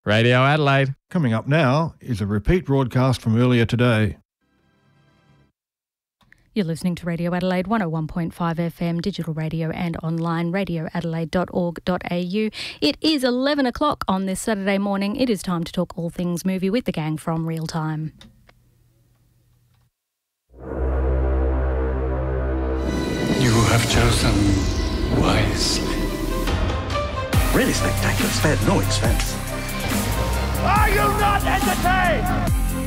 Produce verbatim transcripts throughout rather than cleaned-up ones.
Radio Adelaide. Coming up now is a repeat broadcast from earlier today. You're listening to Radio Adelaide one oh one point five F M, digital radio and online, radio adelaide dot org dot a u. It is eleven o'clock on this Saturday morning. It is time to talk all things movie with the gang from Real Time. You have chosen wisely. Really spectacular. Spared no expense. Are you not entertained?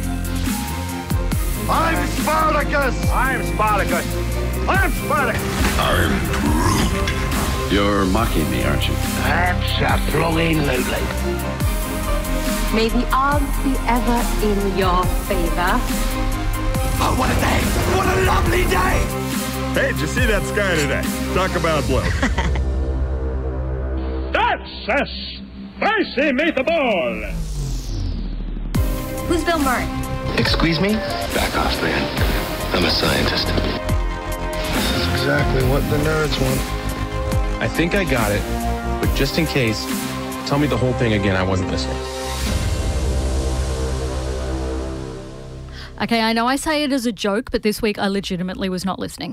I'm Spartacus! I'm Spartacus. I'm Spartacus. I'm Groot. You're mocking me, aren't you? Absolutely. May the odds be ever in your favor. Oh, what a day! What a lovely day! Hey, did you see that sky today? Talk about blue. That's a spicy meatball. Who's Bill Murray? Excuse me? Back off, man. I'm a scientist. This is exactly what the nerds want. I think I got it, but just in case, tell me the whole thing again. I wasn't listening. Okay, I know I say it as a joke, but this week I legitimately was not listening.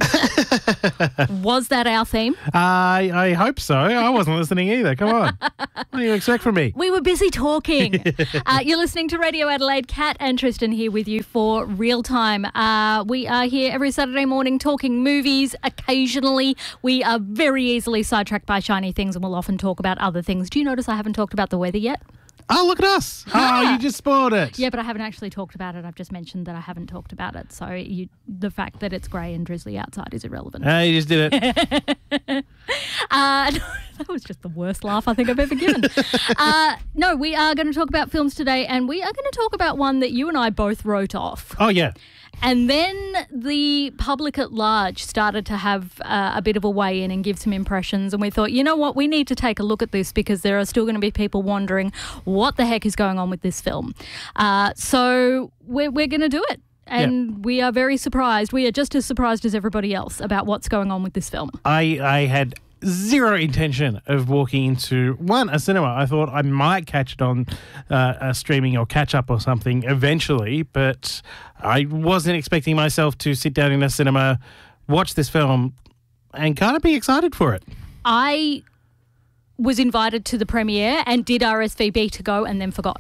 Was that our theme? I I hope so. I wasn't listening either. Come on. What do you expect from me? We were busy talking. uh, you're listening to Radio Adelaide. Kat and Tristan here with you for Real Time. Uh, we are here every Saturday morning talking movies. Occasionally, we are very easily sidetracked by shiny things and we'll often talk about other things. Do you notice I haven't talked about the weather yet? Oh, look at us. Oh, you just spoiled it. Yeah, but I haven't actually talked about it. I've just mentioned that I haven't talked about it. So you, the fact that it's grey and drizzly outside is irrelevant. Hey, you just did it. uh, that was just the worst laugh I think I've ever given. uh, no, we are going to talk about films today, and we are going to talk about one that you and I both wrote off. Oh, yeah. And then the public at large started to have uh, a bit of a weigh in and give some impressions. And we thought, you know what, we need to take a look at this because there are still going to be people wondering what the heck is going on with this film. Uh, so we're, we're going to do it. And yep. we are very surprised. We are just as surprised as everybody else about what's going on with this film. I, I had zero intention of walking into, one, a cinema. I thought I might catch it on uh, a streaming or catch up or something eventually, but I wasn't expecting myself to sit down in a cinema, watch this film, and kind of be excited for it. I was invited to the premiere and did R S V P to go and then forgot.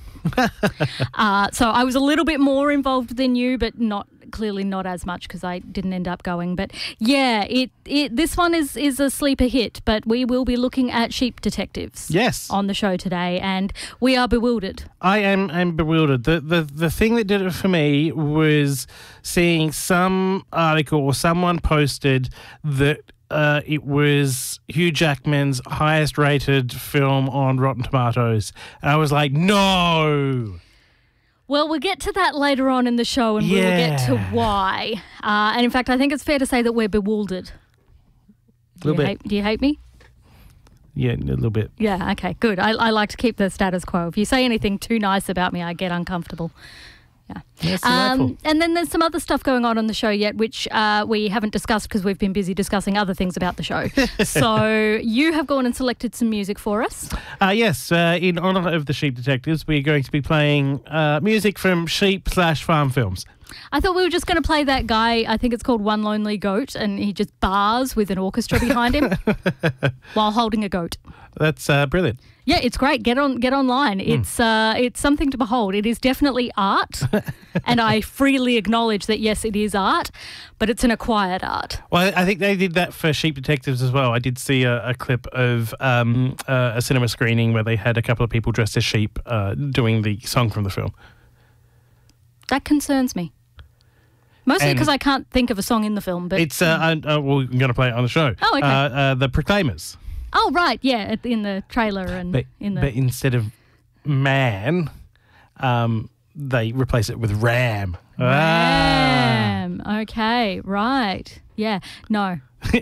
uh, so I was a little bit more involved than you, but not clearly not as much because I didn't end up going. But yeah, it, it this one is, is a sleeper hit, but we will be looking at Sheep Detectives yes. on the show today, and we are bewildered. I am, am bewildered. The, the, the thing that did it for me was seeing some article or someone posted that Uh, it was Hugh Jackman's highest rated film on Rotten Tomatoes. And I was like, no. Well, we'll get to that later on in the show and yeah. we'll get to why. Uh, and in fact, I think it's fair to say that we're bewildered. A little bit. Hate, do you hate me? Yeah, a little bit. Yeah, okay, good. I, I like to keep the status quo. If you say anything too nice about me, I get uncomfortable. Yeah. That's um, and then there's some other stuff going on on the show yet, which uh, we haven't discussed because we've been busy discussing other things about the show. So you have gone and selected some music for us. Uh, yes, uh, in honour of the Sheep Detectives, we're going to be playing uh, music from sheep slash farm films. I thought we were just going to play that guy, I think it's called One Lonely Goat, and he just bars with an orchestra behind him while holding a goat. That's uh, brilliant. Yeah, it's great. Get on, get online. Mm. It's uh, it's something to behold. It is definitely art, and I freely acknowledge that yes, it is art, but it's an acquired art. Well, I think they did that for Sheep Detectives as well. I did see a, a clip of um, uh, a cinema screening where they had a couple of people dressed as sheep uh, doing the song from the film. That concerns me. Mostly because I can't think of a song in the film. But it's uh, uh, uh, well, I'm going to play it on the show. Oh, okay. Uh, uh, the Proclaimers. Oh, right, yeah, in the trailer and but, in the. But instead of man, um, they replace it with ram. Ram. Ah. Okay, right. Yeah. No.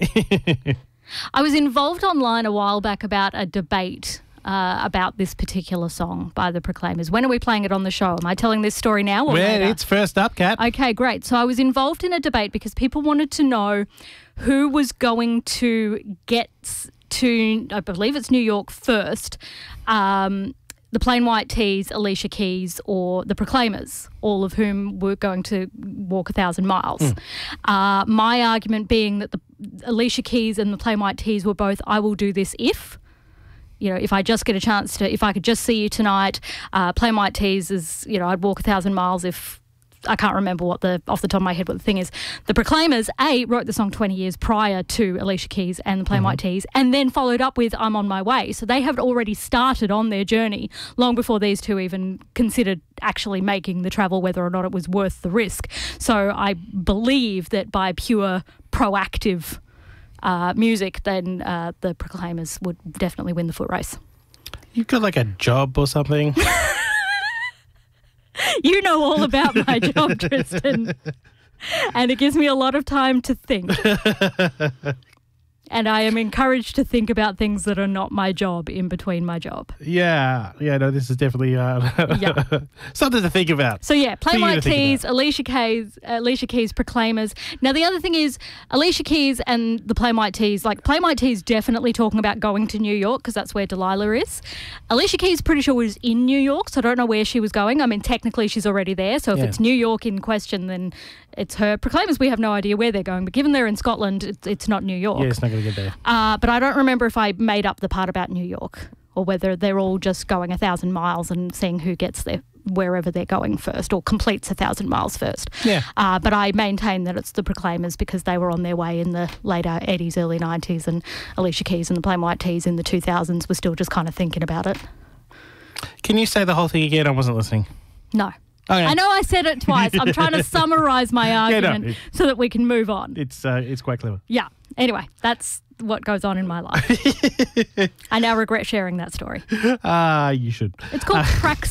I was involved online a while back about a debate. Uh, about this particular song by the Proclaimers. When are we playing it on the show? Am I telling this story now or well, later? It's first up, Kat. Okay, great. So I was involved in a debate because people wanted to know who was going to get to, I believe it's New York first, um, the Plain White T's, Alicia Keys, or the Proclaimers, all of whom were going to walk a thousand miles. Mm. Uh, my argument being that the Alicia Keys and the Plain White T's were both, I will do this if. You know, if I just get a chance to, if I could just see you tonight, uh, Plain White T's is, you know, I'd walk a thousand miles if, I can't remember what the, off the top of my head, what the thing is. The Proclaimers, A, wrote the song twenty years prior to Alicia Keys and the Plain mm-hmm. White T's, and then followed up with I'm on my way. So they have already started on their journey long before these two even considered actually making the travel, whether or not it was worth the risk. So I believe that by pure proactive uh, music, then uh, the Proclaimers would definitely win the foot race. You've got like a job or something? You know all about my job, Tristan. And it gives me a lot of time to think. And I am encouraged to think about things that are not my job in between my job. Yeah. Yeah, no, this is definitely uh, yeah. something to think about. So, yeah, Plain White T's, Alicia Keys, Alicia Keys, Proclaimers. Now, the other thing is Alicia Keys and the Plain White T's, like Plain White T's definitely talking about going to New York because that's where Delilah is. Alicia Keys pretty sure was in New York, so I don't know where she was going. I mean, technically she's already there, so if yeah. it's New York in question, then it's her. Proclaimers, we have no idea where they're going, but given they're in Scotland, it's, it's not New York. Yeah, it's not going to get there. Uh, but I don't remember if I made up the part about New York or whether they're all just going a thousand miles and seeing who gets there wherever they're going first or completes a thousand miles first. Yeah. Uh, but I maintain that it's the Proclaimers because they were on their way in the later eighties, early nineties, and Alicia Keys and the Plain White T's in the two thousands were still just kind of thinking about it. Can you say the whole thing again? I wasn't listening. No. Okay. I know I said it twice. I'm trying to summarise my argument yeah, no, so that we can move on. It's uh, it's quite clever. Yeah. Anyway, that's what goes on in my life. I now regret sharing that story. Ah, uh, you should. It's called uh,